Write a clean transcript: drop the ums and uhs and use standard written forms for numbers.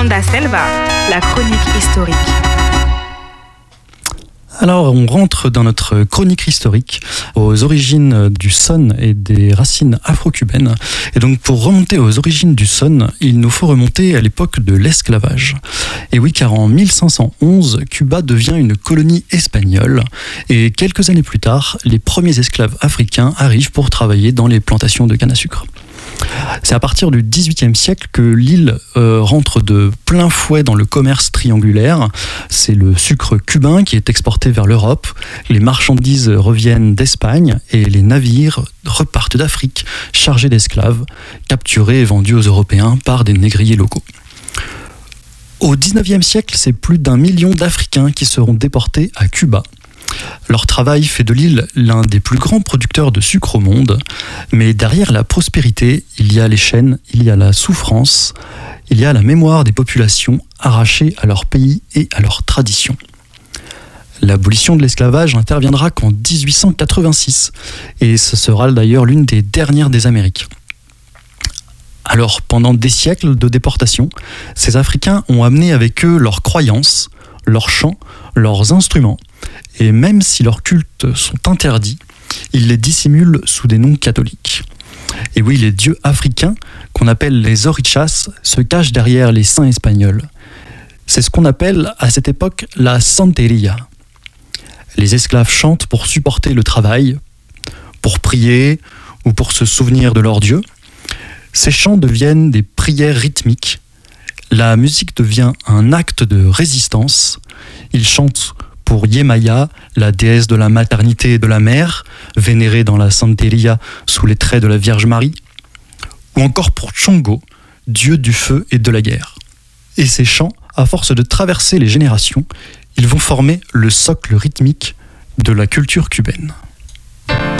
Onda Selva, la chronique historique. Alors, on rentre dans notre chronique historique aux origines du son et des racines afro-cubaines. Et donc, pour remonter aux origines du son, il nous faut remonter à l'époque de l'esclavage. Et oui, car en 1511, Cuba devient une colonie espagnole. Et quelques années plus tard, les premiers esclaves africains arrivent pour travailler dans les plantations de canne à sucre. C'est à partir du XVIIIe siècle que l'île rentre de plein fouet dans le commerce triangulaire. C'est le sucre cubain qui est exporté vers l'Europe, les marchandises reviennent d'Espagne et les navires repartent d'Afrique chargés d'esclaves, capturés et vendus aux Européens par des négriers locaux. Au XIXe siècle, c'est plus d'1 million d'Africains qui seront déportés à Cuba. Leur travail fait de l'île l'un des plus grands producteurs de sucre au monde, mais derrière la prospérité, il y a les chaînes, il y a la souffrance, il y a la mémoire des populations arrachées à leur pays et à leurs traditions. L'abolition de l'esclavage interviendra qu'en 1886, et ce sera d'ailleurs l'une des dernières des Amériques. Alors, pendant des siècles de déportation, ces Africains ont amené avec eux leurs croyances, leurs chants, leurs instruments, et même si leurs cultes sont interdits, ils les dissimulent sous des noms catholiques. Et oui, les dieux africains, qu'on appelle les orichas, se cachent derrière les saints espagnols. C'est ce qu'on appelle à cette époque la santeria. Les esclaves chantent pour supporter le travail, pour prier ou pour se souvenir de leur dieu. Ces chants deviennent des prières rythmiques. La musique devient un acte de résistance. Ils chantent pour Yemaya, la déesse de la maternité et de la mère, vénérée dans la Santeria sous les traits de la Vierge Marie, ou encore pour Chongo, dieu du feu et de la guerre. Et ces chants, à force de traverser les générations, ils vont former le socle rythmique de la culture cubaine.